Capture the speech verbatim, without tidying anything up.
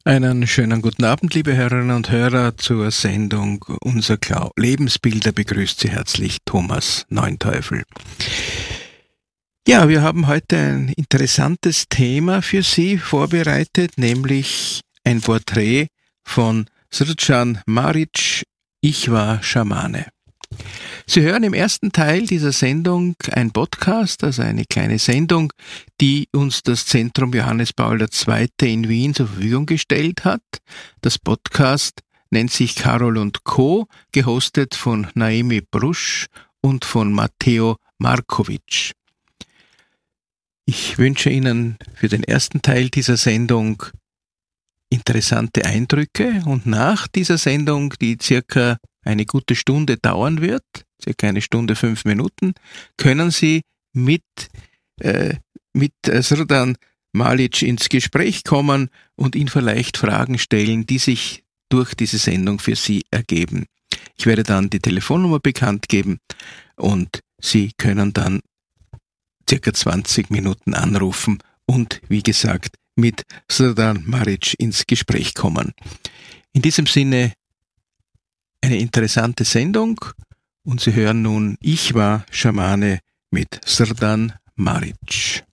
Einen schönen guten Abend, liebe Hörerinnen und Hörer, zur Sendung Unser Glau- Lebensbilder begrüßt Sie herzlich Thomas Neunteufel. Ja, wir haben heute ein interessantes Thema für Sie vorbereitet, nämlich ein Porträt von Srdjan Marić, Ich war Schamane. Sie hören im ersten Teil dieser Sendung ein Podcast, also eine kleine Sendung, die uns das Zentrum Johannes Paul der Zweite in Wien zur Verfügung gestellt hat. Das Podcast nennt sich Karol und Co., gehostet von Naomi Brusch und von Matteo Markovic. Ich wünsche Ihnen für den ersten Teil dieser Sendung interessante Eindrücke und nach dieser Sendung, die circa eine gute Stunde dauern wird, circa eine Stunde, fünf Minuten, können Sie mit, äh, mit Srdjan Marić ins Gespräch kommen und ihn vielleicht Fragen stellen, die sich durch diese Sendung für Sie ergeben. Ich werde dann die Telefonnummer bekannt geben und Sie können dann circa zwanzig Minuten anrufen und, wie gesagt, mit Srdjan Marić ins Gespräch kommen. In diesem Sinne eine interessante Sendung und Sie hören nun Ich war Schamane mit Srdjan Marić.